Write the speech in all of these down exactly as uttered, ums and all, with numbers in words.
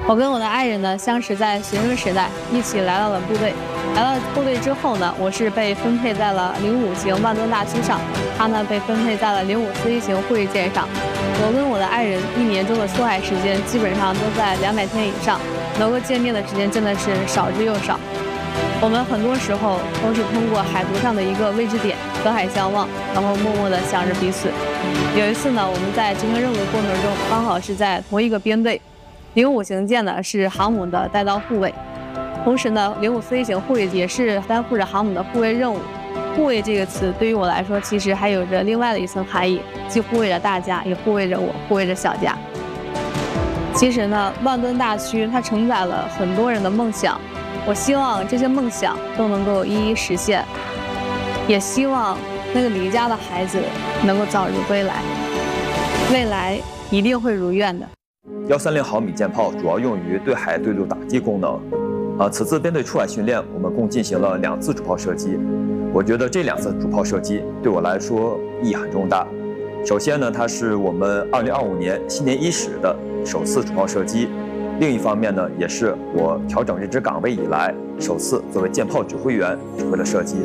我跟我的爱人呢相识在学生时代，一起来到了部队。来到部队之后呢，我是被分配在了零五型万吨大驱上，他呢被分配在了零五四一型护卫舰上。我跟我的爱人一年中的出海时间基本上都在两百天以上，能够见面的时间真的是少之又少。我们很多时候都是通过海图上的一个位置点隔海相望，然后默默地想着彼此。有一次呢，我们在执行任务的过程中，刚好是在同一个编队。零五型舰呢是航母的带刀护卫，同时呢，零五四一型护卫也是担负着航母的护卫任务。护卫这个词对于我来说，其实还有着另外的一层含义，既护卫着大家，也护卫着我，护卫着小家。其实呢，万吨大驱它承载了很多人的梦想，我希望这些梦想都能够一一实现，也希望那个离家的孩子能够早日归来，未来一定会如愿的。 幺三零毫米舰炮主要用于对海对陆打击功能。啊，此次编队出海训练，我们共进行了两次主炮射击。我觉得这两次主炮射击对我来说意义很重大。首先呢，它是我们二零二五年新年伊始的首次主炮射击；另一方面呢，也是我调整任职岗位以来首次作为舰炮指挥员指挥了射击。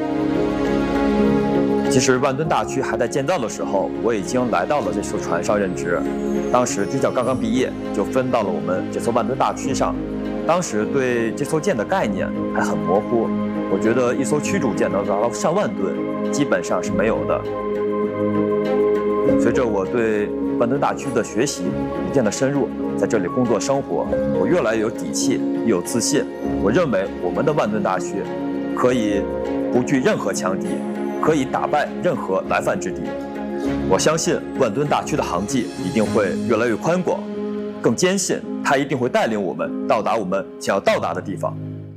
其实万吨大驱还在建造的时候，我已经来到了这艘船上任职。当时军校刚刚毕业，就分到了我们这艘万吨大驱上。当时对这艘舰的概念还很模糊，我觉得一艘驱逐舰能达到上万吨，基本上是没有的。随着我对万吨大驱的学习逐渐的深入，在这里工作生活，我越来越有底气，越有自信。我认为我们的万吨大驱可以不惧任何强敌，可以打败任何来犯之敌。我相信万吨大驱的航迹一定会越来越宽广，更坚信它一定会带领我们到达我们想要到达的地方。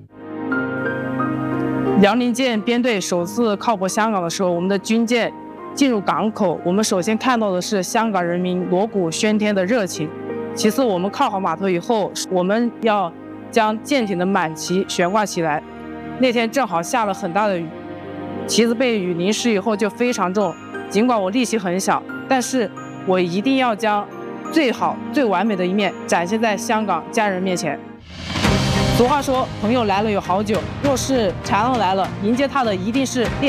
辽宁舰编队首次靠泊香港的时候，我们的军舰进入港口，我们首先看到的是香港人民锣鼓喧天的热情。其次，我们靠好码头以后，我们要将舰艇的满旗悬挂起来。那天正好下了很大的雨，旗子被雨淋湿以后就非常重。尽管我力气很小，但是我一定要将最好最完美的一面展现在香港家人面前。俗话说，朋友来了有好酒，若是豺狼来了，迎接他的一定是烈